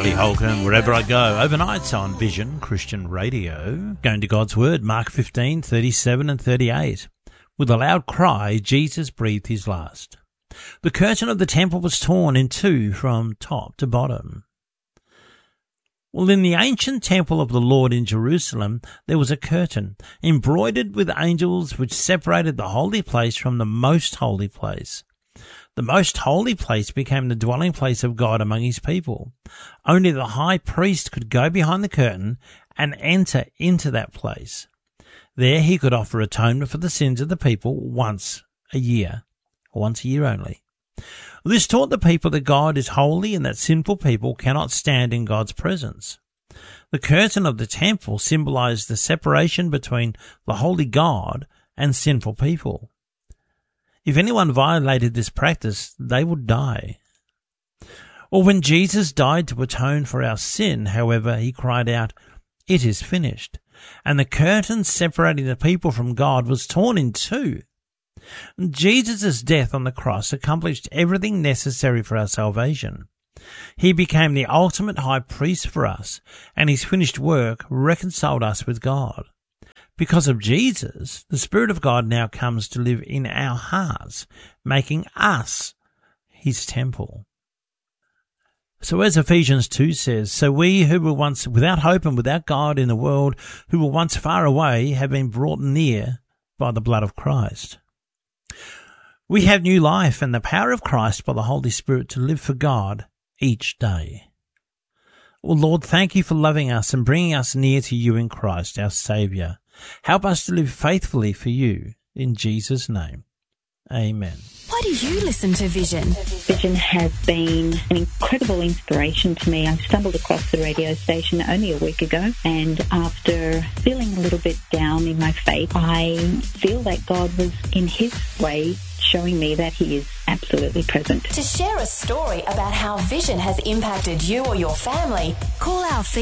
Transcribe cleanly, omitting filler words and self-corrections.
Kelly Holcomb, Wherever I Go, overnight on Vision Christian Radio. Going to God's Word, Mark 15, 37 and 38. With a loud cry, Jesus breathed his last. The curtain of the temple was torn in two from top to bottom. Well, in the ancient temple of the Lord in Jerusalem, there was a curtain embroidered with angels which separated the holy place from the most holy place. The most holy place became the dwelling place of God among his people. Only the high priest could go behind the curtain and enter into that place. There he could offer atonement for the sins of the people once a year only. This taught the people that God is holy and that sinful people cannot stand in God's presence. The curtain of the temple symbolized the separation between the holy God and sinful people. If anyone violated this practice, they would die. Or when Jesus died to atone for our sin, however, he cried out, "It is finished." And the curtain separating the people from God was torn in two. Jesus' death on the cross accomplished everything necessary for our salvation. He became the ultimate high priest for us, and his finished work reconciled us with God. Because of Jesus, the Spirit of God now comes to live in our hearts, making us his temple. So as Ephesians 2 says, so we who were once without hope and without God in the world, who were once far away, have been brought near by the blood of Christ. We have new life and the power of Christ by the Holy Spirit to live for God each day. Well, Lord, thank you for loving us and bringing us near to you in Christ, our Saviour. Help us to live faithfully for you, in Jesus' name. Amen. Why do you listen to Vision? Vision has been an incredible inspiration to me. I stumbled across the radio station only a week ago, and after feeling a little bit down in my faith, I feel that God was in his way showing me that he is absolutely present. To share a story about how Vision has impacted you or your family, call our